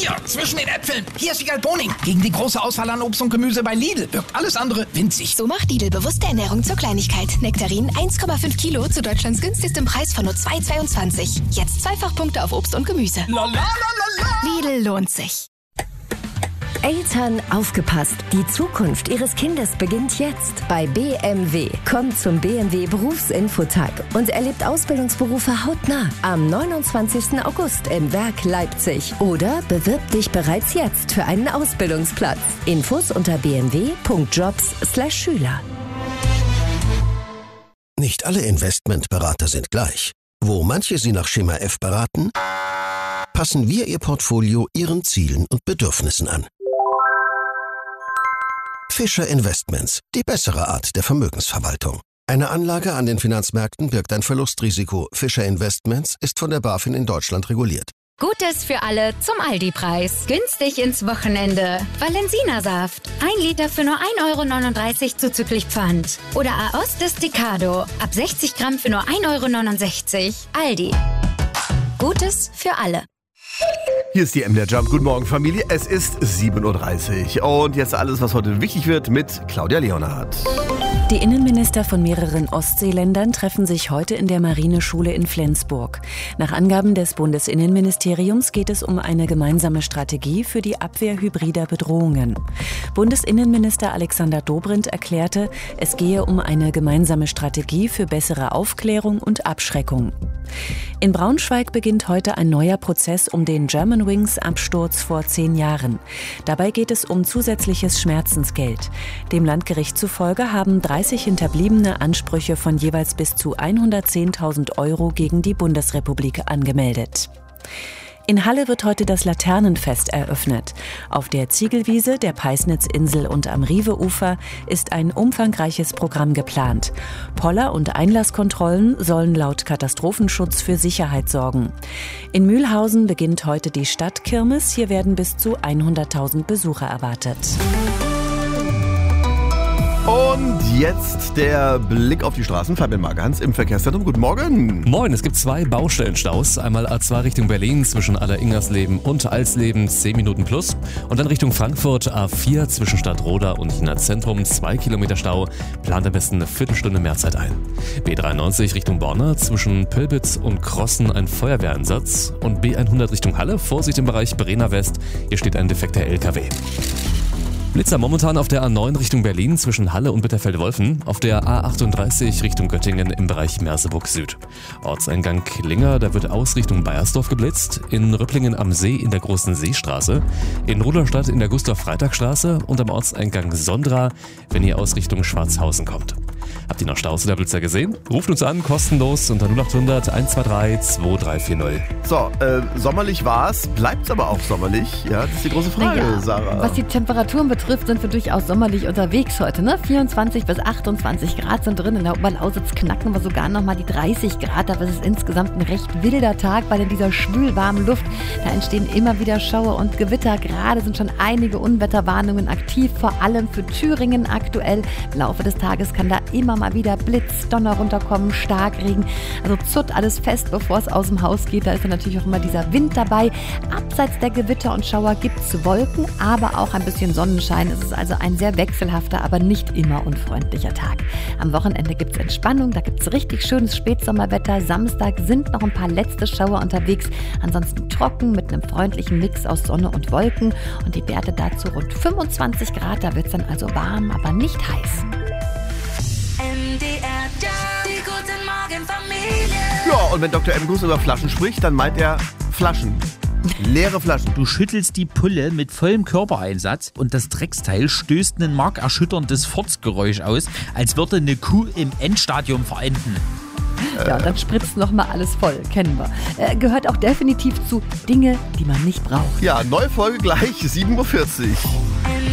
Hier, zwischen den Äpfeln. Hier ist Egal Boning. Gegen die große Auswahl an Obst und Gemüse bei Lidl wirkt alles andere winzig. So macht Lidl bewusste Ernährung zur Kleinigkeit. Nektarinen 1,5 Kilo zu Deutschlands günstigstem Preis von nur 2,22. Jetzt Zweifachpunkte auf Obst und Gemüse. La, la, la, la, la. Lidl lohnt sich. Eltern, aufgepasst! Die Zukunft Ihres Kindes beginnt jetzt bei BMW. Kommt zum BMW Berufsinfotag und erlebt Ausbildungsberufe hautnah am 29. August im Werk Leipzig. Oder bewirb dich bereits jetzt für einen Ausbildungsplatz. Infos unter bmw.jobs/Schüler. Nicht alle Investmentberater sind gleich. Wo manche Sie nach Schema F beraten, passen wir Ihr Portfolio Ihren Zielen und Bedürfnissen an. Fischer Investments, die bessere Art der Vermögensverwaltung. Eine Anlage an den Finanzmärkten birgt ein Verlustrisiko. Fischer Investments ist von der BaFin in Deutschland reguliert. Gutes für alle zum Aldi-Preis. Günstig ins Wochenende. Valensina-Saft. 1 Liter für nur 1,39 € zuzüglich Pfand. Oder Aos Desticado. Ab 60 Gramm für nur 1,69 €. Aldi. Gutes für alle. Hier ist die MDR Jump. Guten Morgen, Familie. Es ist 7:30 Uhr. Und jetzt alles, was heute wichtig wird, mit Claudia Leonhardt. Die Innenminister von mehreren Ostseeländern treffen sich heute in der Marineschule in Flensburg. Nach Angaben des Bundesinnenministeriums geht es um eine gemeinsame Strategie für die Abwehr hybrider Bedrohungen. Bundesinnenminister Alexander Dobrindt erklärte, es gehe um eine gemeinsame Strategie für bessere Aufklärung und Abschreckung. In Braunschweig beginnt heute ein neuer Prozess um den Germanwings-Absturz vor 10 Jahren. Dabei geht es um zusätzliches Schmerzensgeld. Dem Landgericht zufolge haben 30 Hinterbliebene Ansprüche von jeweils bis zu 110.000 € gegen die Bundesrepublik angemeldet. In Halle wird heute das Laternenfest eröffnet. Auf der Ziegelwiese, der Peisnitzinsel und am Riweufer ist ein umfangreiches Programm geplant. Poller- und Einlasskontrollen sollen laut Katastrophenschutz für Sicherheit sorgen. In Mühlhausen beginnt heute die Stadtkirmes. Hier werden bis zu 100.000 Besucher erwartet. Und jetzt der Blick auf die Straßen. Fabian Margans im Verkehrszentrum. Guten Morgen. Moin, es gibt 2 Baustellenstaus. Einmal A2 Richtung Berlin zwischen Aller-Ingersleben und Alsleben 10 Minuten plus. Und dann Richtung Frankfurt A4 zwischen Stadtroda und China Zentrum 2 Kilometer Stau. Plant am besten eine Viertelstunde Mehrzeit ein. B93 Richtung Borna zwischen Pölbitz und Krossen ein Feuerwehreinsatz. Und B100 Richtung Halle, Vorsicht im Bereich Brenner West. Hier steht ein defekter LKW. Blitzer momentan auf der A9 Richtung Berlin zwischen Halle und Bitterfeld-Wolfen, auf der A38 Richtung Göttingen im Bereich Merseburg Süd. Ortseingang Klinger, da wird aus Richtung Baiersdorf geblitzt, in Rüpplingen am See in der Großen Seestraße, in Rudolstadt in der Gustav-Freitag-Straße und am Ortseingang Sondra, wenn ihr aus Richtung Schwarzhausen kommt. Habt ihr noch Staus oder Blitzer gesehen? Ruft uns an, kostenlos unter 0800 123 2340. So, sommerlich war's, bleibt's aber auch sommerlich? Ja, das ist die große Frage, Sarah. Was die Temperaturen betrifft, sind wir durchaus sommerlich unterwegs heute. Ne? 24 bis 28 Grad sind drin. In der Oberlausitz knacken wir sogar nochmal die 30 Grad. Aber es ist insgesamt ein recht wilder Tag bei dieser schwülwarmen Luft. Da entstehen immer wieder Schauer und Gewitter. Gerade sind schon einige Unwetterwarnungen aktiv, vor allem für Thüringen aktuell. Im Laufe des Tages kann da immer mal wieder Blitz, Donner runterkommen, Starkregen. Also zurrt alles fest, bevor es aus dem Haus geht. Da ist dann natürlich auch immer dieser Wind dabei. Abseits der Gewitter und Schauer gibt es Wolken, aber auch ein bisschen Sonnenschein. Es ist also ein sehr wechselhafter, aber nicht immer unfreundlicher Tag. Am Wochenende gibt es Entspannung, da gibt es richtig schönes Spätsommerwetter. Samstag sind noch ein paar letzte Schauer unterwegs. Ansonsten trocken mit einem freundlichen Mix aus Sonne und Wolken. Und die Werte dazu rund 25 Grad. Da wird es dann also warm, aber nicht heiß. Ja, und wenn Dr. M. Gruß über Flaschen spricht, dann meint er Flaschen. Leere Flaschen. Du schüttelst die Pulle mit vollem Körpereinsatz und das Drecksteil stößt ein markerschütterndes Furzgeräusch aus, als würde eine Kuh im Endstadium verenden. Ja, dann spritzt nochmal alles voll, kennen wir. Gehört auch definitiv zu Dinge, die man nicht braucht. Ja, neue Folge gleich, 7:40 Uhr.